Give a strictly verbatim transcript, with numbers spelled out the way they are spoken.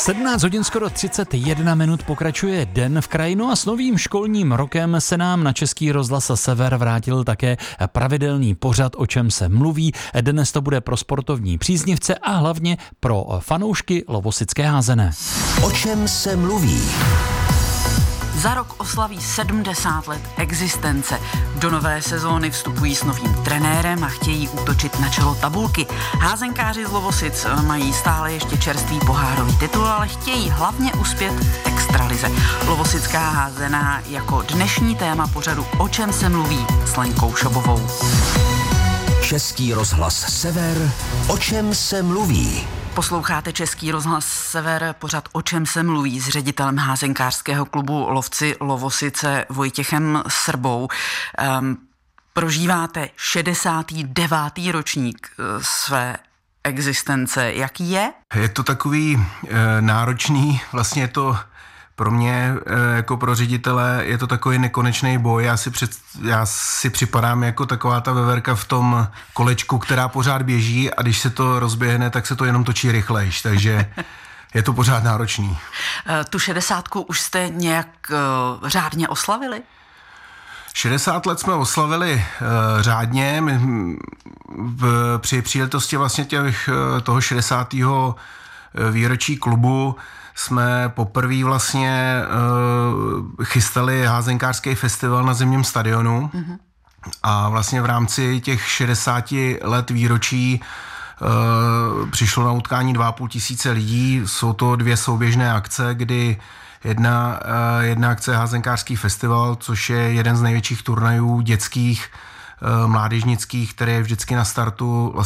sedmnáct hodin skoro třicet jedna minut pokračuje Den v kraji, no a s novým školním rokem se nám na Český rozhlas Sever vrátil také pravidelný pořad, o čem se mluví. Dnes to bude pro sportovní příznivce a hlavně pro fanoušky lovosické házené. O čem se mluví? Za rok oslaví sedmdesát let existence. Do nové sezóny vstupují s novým trenérem a chtějí útočit na čelo tabulky. Házenkáři z Lovosic mají stále ještě čerstvý pohárový titul, ale chtějí hlavně uspět v extralize. Lovosická házená jako dnešní téma pořadu O čem se mluví s Lenkou Šobovou. Český rozhlas Sever. O čem se mluví? Posloucháte Český rozhlas Sever, pořad O čem se mluví s ředitelem házenkářského klubu Lovci Lovosice Vojtěchem Srbou. Um, prožíváte šedesátý devátý ročník své existence. Jaký je? Je to takový e, náročný, vlastně je to pro mě, e, jako pro ředitele, je to takový nekonečný boj. Já si, před, já si připadám jako taková ta veverka v tom kolečku, která pořád běží a když se to rozběhne, tak se to jenom točí rychlejš, takže je to pořád náročný. E, tu šedesátku už jste nějak e, řádně oslavili? šedesát let jsme oslavili e, řádně. My, v, při příležitosti vlastně těch, toho šedesátého výročí klubu jsme poprvé vlastně uh, chystali házenkářský festival na zimním stadionu mm-hmm. a vlastně v rámci těch šedesáti let výročí uh, přišlo na utkání dva a půl tisíce lidí. Jsou to dvě souběžné akce, kdy jedna, uh, jedna akce je házenkářský festival, což je jeden z největších turnajů dětských, uh, mládežnických, který je vždycky na startu vlastně